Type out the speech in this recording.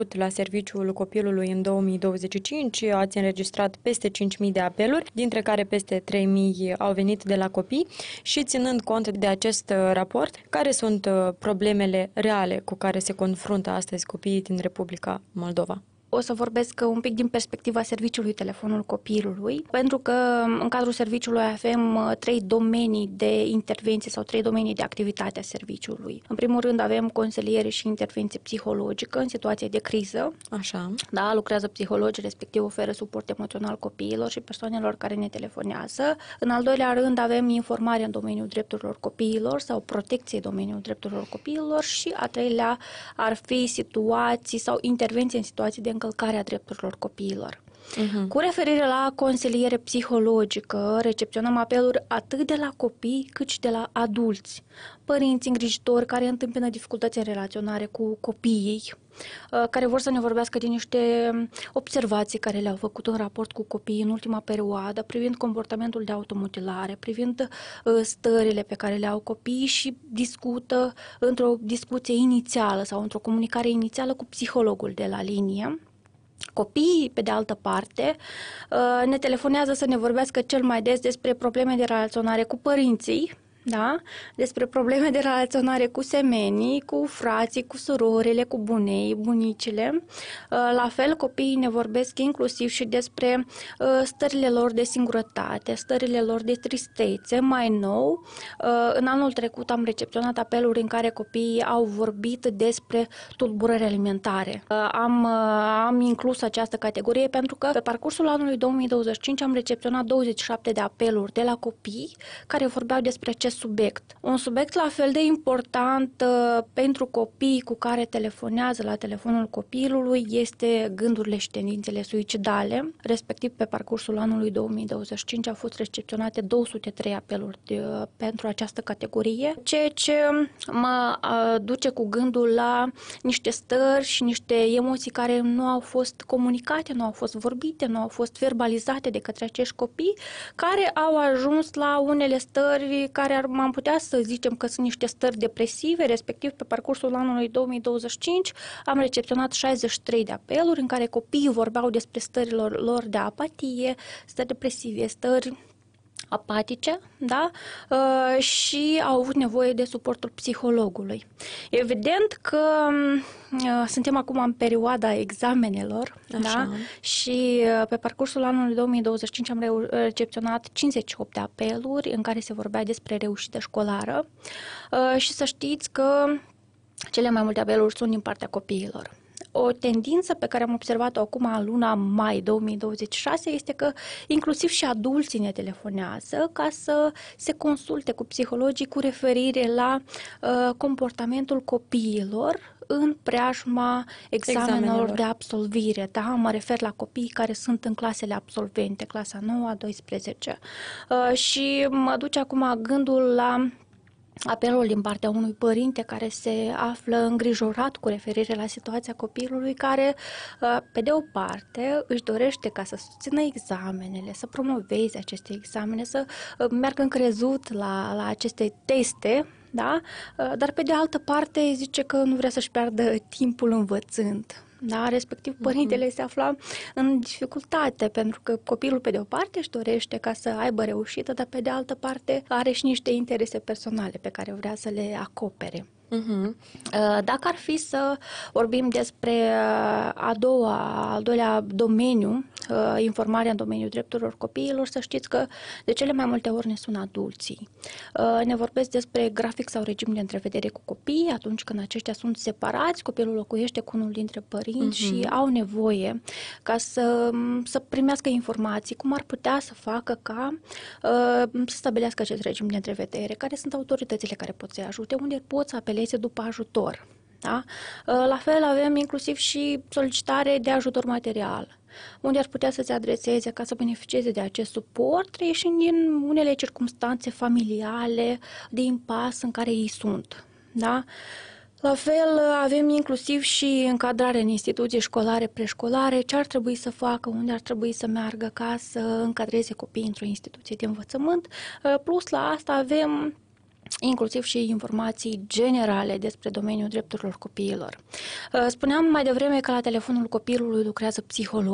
La serviciul copilului în 2025 ați înregistrat peste 5.000 de apeluri, dintre care peste 3.000 au venit de la copii și ținând cont de acest raport, care sunt problemele reale cu care se confruntă astăzi copiii din Republica Moldova? O să vorbesc un pic din perspectiva serviciului Telefonul Copilului, pentru că în cadrul serviciului avem 3 domenii de intervenție sau 3 domenii de activitate a serviciului. În primul rând avem consiliere și intervenție psihologică în situație de criză. Așa. Da, lucrează psihologii, respectiv oferă suport emoțional copiilor și persoanelor care ne telefonează. În al doilea rând avem informare în domeniul drepturilor copiilor sau protecție în domeniul drepturilor copiilor și a treilea ar fi situații sau intervenții în situații de încălcare a drepturilor copiilor. Cu referire la consiliere psihologică, recepționăm apeluri atât de la copii cât și de la adulți, părinți îngrijitori care întâmpină dificultăți în relaționare cu copiii, care vor să ne vorbească de niște observații care le-au făcut în raport cu copiii în ultima perioadă, privind comportamentul de automutilare, privind stările pe care le au copiii și discută într-o discuție inițială sau într-o comunicare inițială cu psihologul de la linie. Copiii, pe de altă parte, ne telefonează să ne vorbească cel mai des despre probleme de relaționare cu părinții, da? Despre probleme de relaționare cu semenii, cu frații, cu surorile, cu bunei, bunicile. La fel, copiii ne vorbesc inclusiv și despre stările lor de singurătate, stările lor de tristețe. Mai nou, în anul trecut am recepționat apeluri în care copiii au vorbit despre tulburări alimentare. Am inclus această categorie pentru că pe parcursul anului 2025 am recepționat 27 de apeluri de la copii care vorbeau despre acest subiect. Un subiect la fel de important pentru copiii cu care telefonează la telefonul copilului este gândurile și tendințele suicidale. Respectiv, pe parcursul anului 2025 au fost recepționate 203 apeluri pentru această categorie, ceea ce mă duce cu gândul la niște stări și niște emoții care nu au fost comunicate, nu au fost vorbite, nu au fost verbalizate de către acești copii, care au ajuns la unele stări care am putea să zicem că sunt niște stări depresive, respectiv pe parcursul anului 2025 am recepționat 63 de apeluri în care copiii vorbeau despre stările lor de apatie, stări depresive, stări apatice, da? Și au avut nevoie de suportul psihologului. Evident că suntem acum în perioada examenelor, da? Și pe parcursul anului 2025 am recepționat 58 de apeluri în care se vorbea despre reușită școlară și să știți că cele mai multe apeluri sunt din partea copiilor. O tendință pe care am observat-o acum în luna mai 2026 este că inclusiv și adulții ne telefonează ca să se consulte cu psihologii cu referire la comportamentul copiilor în preajma examenelor de absolvire. Da? Mă refer la copiii care sunt în clasele absolvente, clasa 9-a, 12. Și mă duce acum gândul la apelul din partea unui părinte care se află îngrijorat cu referire la situația copilului, care, pe de o parte, își dorește ca să susțină examenele, să promoveze aceste examene, să meargă încrezut la aceste teste, da? Dar pe de altă parte zice că nu vrea să-și piardă timpul învățând. Da, respectiv părintele se afla în dificultate pentru că copilul pe de o parte își dorește ca să aibă reușită, dar pe de altă parte are și niște interese personale pe care vrea să le acopere. Dacă ar fi să vorbim despre al doilea domeniu, informarea în domeniul drepturilor copiilor, să știți că de cele mai multe ori ne sună adulții. Ne vorbesc despre grafic sau regim de întrevedere cu copii, atunci când aceștia sunt separați, copilul locuiește cu unul dintre părinți și au nevoie ca să primească informații, cum ar putea să facă ca să stabilească acest regim de întrevedere, care sunt autoritățile care pot să-i ajute, unde pot să apeleze după ajutor. Da? La fel avem inclusiv și solicitare de ajutor material, unde ar putea să se adreseze ca să beneficieze de acest suport, ieșind din unele circumstanțe familiale de impas în care ei sunt. Da? La fel avem inclusiv și încadrare în instituții școlare, preșcolare, ce ar trebui să facă, unde ar trebui să meargă ca să încadreze copiii într-o instituție de învățământ. Plus la asta avem inclusiv și informații generale despre domeniul drepturilor copiilor. Spuneam mai devreme că la telefonul copilului lucrează psiholog.